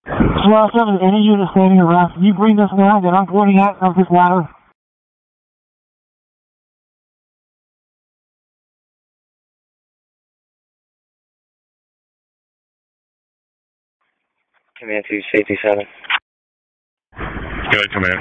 Well, seven, any unit standing around. Can you bring this now that I'm pointing at of this ladder? Command 2, Safety 7. Go ahead, Command.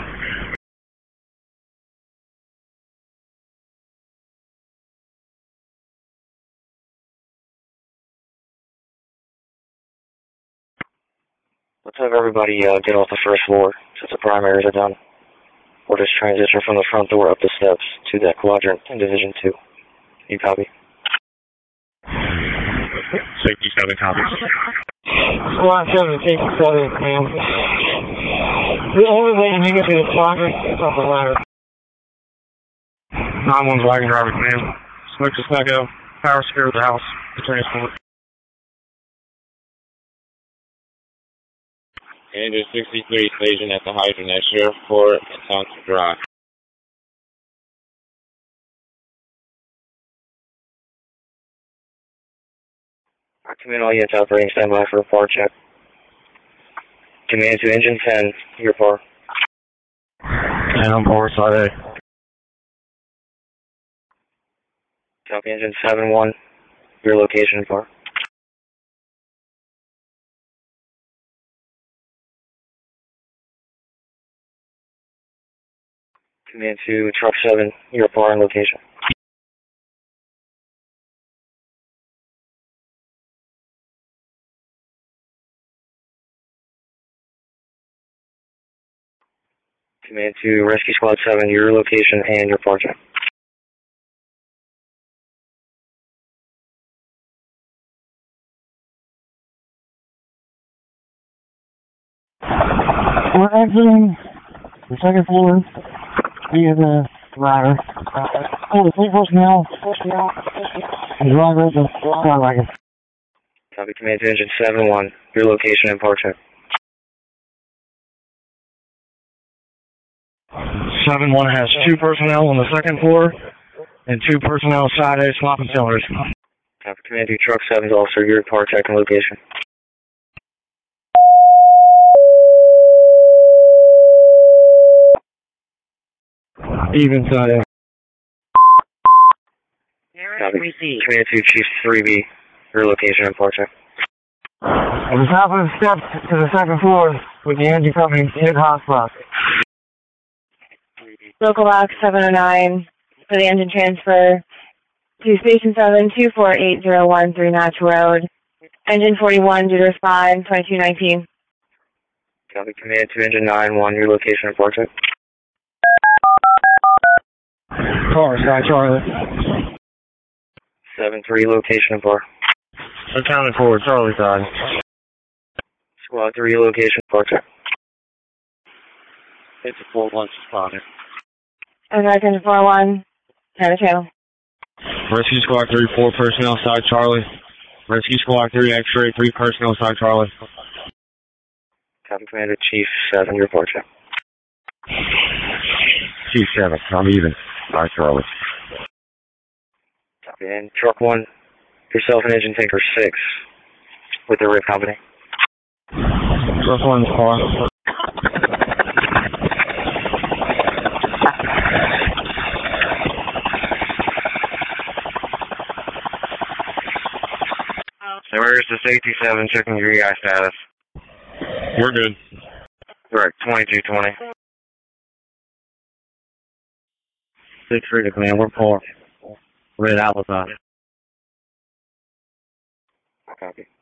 Let's have everybody get off the first floor since the primaries are done. We'll just transition from the front door up the steps to that quadrant in Division 2. You copy? Safety 7 copies. Squad 7, Safety 7, man. The only way to make it to the quadrant is up the ladder. 9-1's wagon driver, Command. Smoke to Snuggo. Power secure the house to transport. Engine 63 station at the hydrant at Sheriff Court and Thompson Drive. Command all units operating standby for a par check. Command to Engine 10, your par. And on board side A. Copy Engine 7-1, your location and par. Command to Truck 7, your par and location. Command to Rescue Squad 7, your location and your par check. We're exiting the second floor via the ladder. The three personnel, and driver of the car wagon. Copy Command to Engine 7-1, your location and par check. 7-1 has 2 personnel on the second floor and 2 personnel side A swapping cylinders. Copy Command to Truck 7's officer, your par check and location. Even side A. Copy Command to Chief 3B, your location and par check. At the top of the steps to the second floor with the engine coming in hot spot. Local box 709 for the engine transfer to Station 7, 24801 Notch Road. Engine 41 due to respond 2219. Copy Command to Engine 9-1, your location and par check. Car, Sky Charlie. 7-3, location and par. Accounted for, Charlie side. Squad 3, location and par check. It's a 4-1 spotted. American 41, Tanner Channel. Rescue Squad 3, 4 personnel side Charlie. Rescue Squad 3, X-ray, 3 personnel side Charlie. Copy Commander Chief 7, your par check. Chief 7, I'm even. Side Charlie. Copy, and Truck 1, yourself and Engine Tanker 6 with the RIP company. Truck 1's car. So where's the Safety 7 checking your EI status? We're good. Correct, 2220. 6-3 to command, we're poor. Red Outlaw on it. Copy.